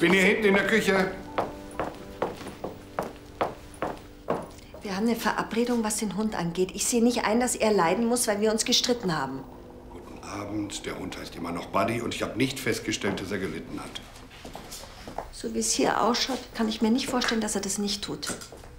Bin hier hinten in der Küche. Wir haben eine Verabredung, was den Hund angeht. Ich sehe nicht ein, dass er leiden muss, weil wir uns gestritten haben. Guten Abend. Der Hund heißt immer noch Buddy und ich habe nicht festgestellt, dass er gelitten hat. So wie es hier ausschaut, kann ich mir nicht vorstellen, dass er das nicht tut.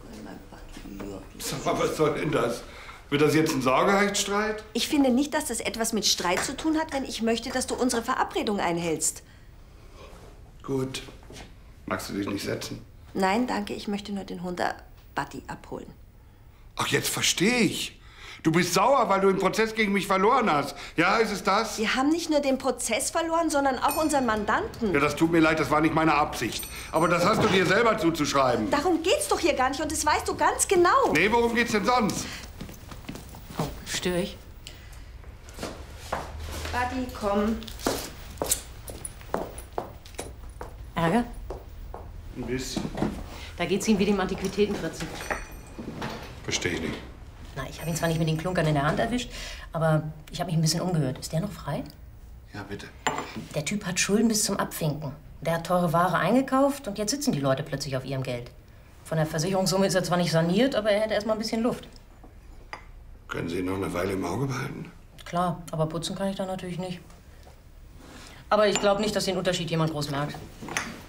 Sag mal, was soll denn das? Wird das jetzt ein Sorgerechtsstreit? Ich finde nicht, dass das etwas mit Streit zu tun hat, wenn ich möchte, dass du unsere Verabredung einhältst. Gut. Magst du dich nicht setzen? Nein, danke. Ich möchte nur den Hund Buddy abholen. Ach, jetzt verstehe ich. Du bist sauer, weil du den Prozess gegen mich verloren hast. Ja, ist es das? Wir haben nicht nur den Prozess verloren, sondern auch unseren Mandanten. Ja, das tut mir leid, das war nicht meine Absicht. Aber das hast du dir selber zuzuschreiben. Darum geht's doch hier gar nicht und das weißt du ganz genau. Nee, worum geht's denn sonst? Oh, störe ich? Buddy, komm. Ärger? Ein bisschen. Da geht's ihm wie dem Antiquitätenfritzen. Verstehe ich nicht. Na, ich habe ihn zwar nicht mit den Klunkern in der Hand erwischt, aber ich habe mich ein bisschen umgehört. Ist der noch frei? Ja, bitte. Der Typ hat Schulden bis zum Abwinken. Der hat teure Ware eingekauft und jetzt sitzen die Leute plötzlich auf ihrem Geld. Von der Versicherungssumme ist er zwar nicht saniert, aber er hätte erst mal ein bisschen Luft. Können Sie ihn noch eine Weile im Auge behalten? Klar, aber putzen kann ich da natürlich nicht. Aber ich glaube nicht, dass den Unterschied jemand groß merkt.